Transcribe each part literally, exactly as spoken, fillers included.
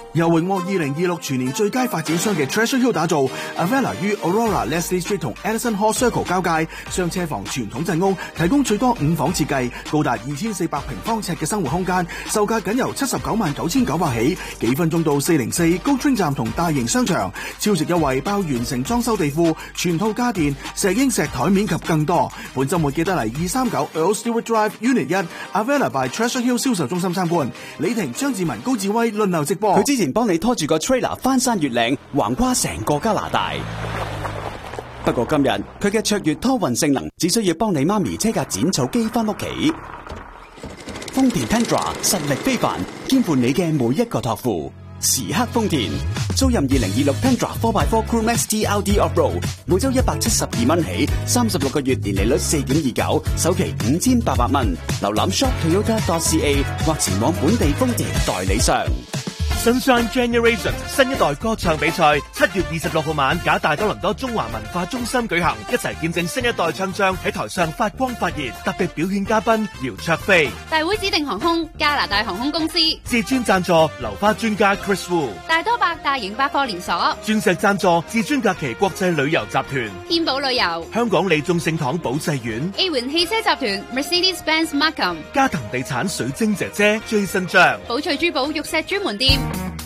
由榮獲二零二六全年最佳發展商嘅 Treasure Hill 打造 ，Avella 於 Aurora Leslie Street 同 Edison Hall Circle 交界，雙車房傳統鎮屋，提供最多五房設計，高達二千四百平方尺嘅生活空間，售價僅由七十九萬九千九百起，幾分鐘到四零四高 Train 站同大型商場，超值優惠包完成裝修地庫、全套家電、石英石台面及更多。本週末記得嚟二三九 Earl Stewart Drive Unit 一 Avella by Treasure Hill 銷售中心參觀。李婷、張志文、高志威輪流直播。 佢之前幫你拖住個 trailer 翻山越嶺，橫跨成個加拿大。不過今日佢嘅卓越拖運性能，只需要幫你媽咪車架剪草機翻屋企。豐田 Tundra 實力非凡，肩負你嘅每一個託付。時刻豐田，租任二零二六 Tundra 四 by 四 Crew Max T L D Off-Road， 每周一百七十二蚊起，三十六個月年利率四點二九，首期五千八百蚊。瀏覽 shop toyota dot c a 或前往本地豐田代理商。 Sunshine Generation 新一代歌唱比賽七月二十六號晚，假大多倫多中華文化中心舉行，一齊見證新一代唱將喺台上發光發熱。特別表演嘉賓姚焯菲， 大會指定航空加拿大航空公司， 至尊贊助流花專家 Chris Wu， 大多百大型百貨連鎖， 鑽石贊助至尊假期國際旅遊集團， 天寶旅遊， 香港利眾聖堂保濟院 A 環汽車集團 Mercedes-Benz Markham， 加藤地產水晶姐姐 Jason 張， 寶翠珠寶玉石專門店。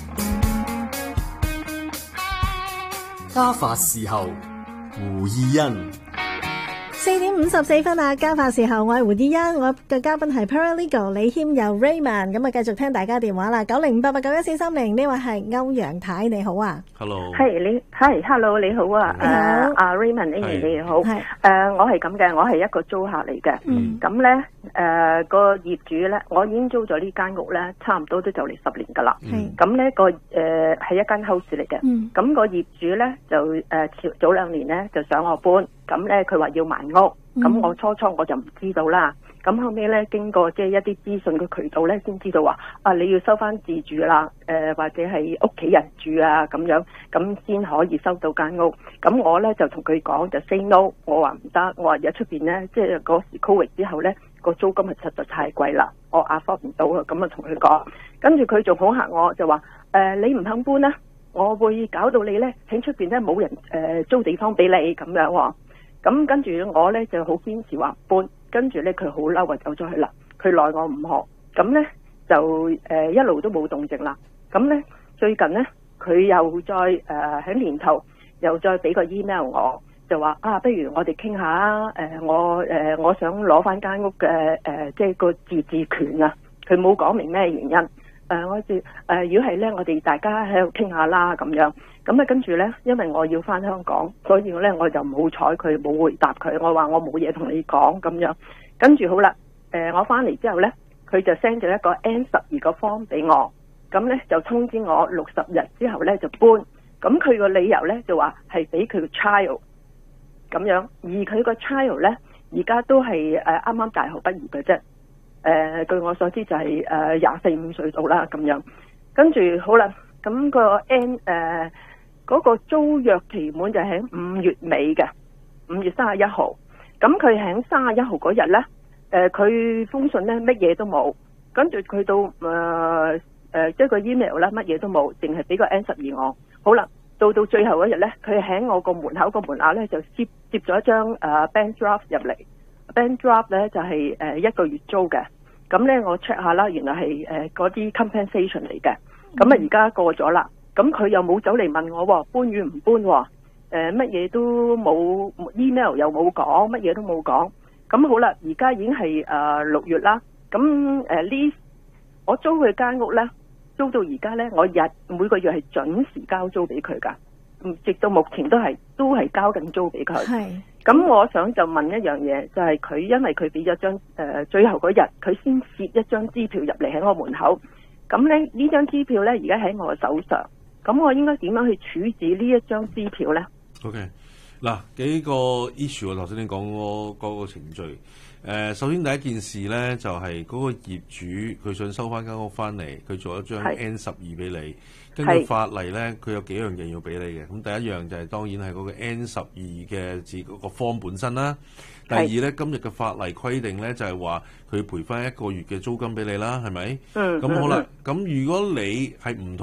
加法時候，胡意欣。 四點五十四分啊！加法時候，我係胡意欣，我嘅嘉賓係 Paralegal 李謙又 Raymond， 咁啊繼續聽大家電話啦，九零五八八九一四三零，呢位係歐陽太，你好啊 ，Hello， 係你係 Hello 你好啊，誒阿 Raymond 呢位你好，誒、uh, 我係咁嘅，我係一個租客嚟嘅，咁咧誒個業主咧，我已經租咗呢間屋咧，差唔多都就嚟十年噶啦，咁、嗯、咧、那個誒係、呃、一間 house 嚟嘅，咁、嗯那個業主咧就誒、呃、早兩年咧就想我搬，咁咧佢話要賣屋，咁、嗯、我初初我就唔知道啦，咁後尾咧經過即係一啲資訊嘅渠道咧，先知道話啊你要收翻自住啦，誒、呃、或者係屋企人住啊咁樣，咁先可以收到間屋。咁我咧就同佢講就 say no， 我話唔得，我話而家出邊咧即係嗰時 Covid 之後咧個租金係實在太貴啦，我 afford 唔到啊，咁啊同佢講，跟住佢仲恐嚇我就話誒、呃、你唔肯搬啦，我會搞到你咧喺出邊咧冇人誒、呃、租地方俾你咁樣喎。咁跟住我咧就好堅持話搬，跟住咧佢好嬲啊走咗去啦，佢奈我唔何，咁咧就誒、呃、一路都冇動靜啦。咁咧最近咧佢又再誒喺、呃、年頭又再俾個 email 我，就話啊不如我哋傾下誒我誒、呃、我想攞翻間屋嘅誒、呃、即係個自治權啊，佢冇講明咩原因，誒、呃、我哋誒、呃、如果係咧我哋大家喺度傾下啦咁樣。咁啊，跟住咧，因為我要翻香港，所以咧我就冇睬佢，冇回答佢。我話我冇嘢同你講咁樣。跟住好啦，誒、呃，我翻嚟之後咧，佢就 send 咗一個 N 十二個 form 俾我，咁咧就通知我六十日之後咧就搬。咁佢個理由咧就話係俾佢個 child 咁樣，而佢個 child 咧而家都係誒啱啱大學畢業嘅啫。誒、呃，據我所知就係誒廿四五歲到啦咁樣。跟住好啦，咁、那個 N 誒。呃嗰、那個租約期滿就喺五月尾嘅，五月三十一號。咁佢喺三十一號嗰日咧，誒、呃、佢封信咧乜嘢都冇，跟住佢到誒誒即係個 email 咧乜嘢都冇，淨係俾個 N 十二我。好啦，到到最後嗰日咧，佢喺我個門口個門額咧就接接咗一張誒、呃、bank draft 入嚟 ，bank draft 咧就係、是、誒、呃、一個月租嘅。咁咧我 check 下啦，原來係誒嗰啲 compensation 嚟嘅。咁啊而家過咗啦。咁佢又冇走嚟問我搬與唔搬，誒乜嘢都冇 email 又冇講，乜嘢都冇講。咁好啦，而家已經係誒六月啦。咁誒呢，我租佢間屋咧，租到而家咧，我日每個月係準時交租俾佢噶，直到目前都係都係交緊租俾佢。係。咁我想就問一樣嘢，就係、是、佢因為佢俾咗張誒最後嗰日，佢先摺一張支票入嚟喺我門口。咁咧呢張支票咧而家喺我手上。咁我應該點樣去處置呢一張支票咧 ？OK， 嗱幾個 issue 我頭先你講嗰嗰個程序。誒、呃，首先第一件事咧就係、是、嗰個業主佢想收翻間屋翻嚟，佢做一張 N 十二俾你。根據法例咧，佢有幾樣嘢要俾你嘅。咁第一樣就係當然係嗰個 N 十二嘅字嗰個 form 本身啦。第二咧，今日嘅法例規定咧就係話佢賠翻一個月嘅租金俾你啦，係咪？嗯。咁好啦，咁、嗯、如果你係唔